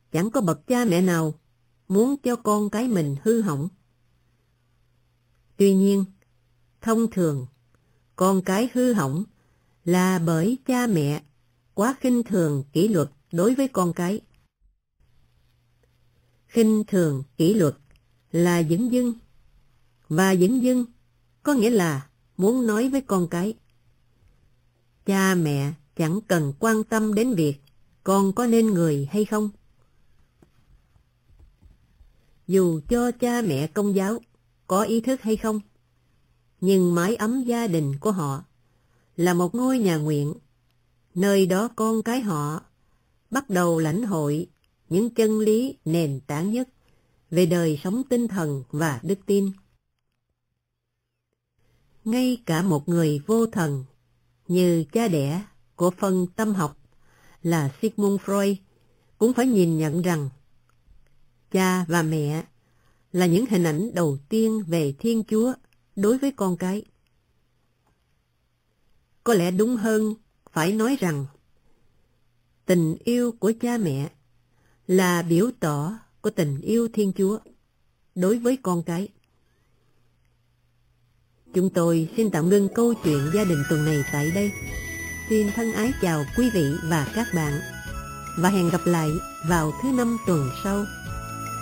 chẳng có bậc cha mẹ nào muốn cho con cái mình hư hỏng. Tuy nhiên, thông thường, con cái hư hỏng là bởi cha mẹ quá khinh thường kỷ luật đối với con cái. Khinh thường kỷ luật là dửng dưng, và dửng dưng có nghĩa là muốn nói với con cái: cha mẹ chẳng cần quan tâm đến việc con có nên người hay không. Dù cho cha mẹ Công giáo có ý thức hay không, nhưng mái ấm gia đình của họ là một ngôi nhà nguyện, nơi đó con cái họ bắt đầu lãnh hội những chân lý nền tảng nhất về đời sống tinh thần và đức tin. Ngay cả một người vô thần như cha đẻ của phân tâm học là Sigmund Freud cũng phải nhìn nhận rằng cha và mẹ là những hình ảnh đầu tiên về Thiên Chúa đối với con cái. Có lẽ đúng hơn phải nói rằng tình yêu của cha mẹ là biểu tỏ của tình yêu Thiên Chúa đối với con cái. Chúng tôi xin tạm ngưng câu chuyện gia đình tuần này tại đây. Xin thân ái chào quý vị và các bạn, và hẹn gặp lại vào thứ Năm tuần sau.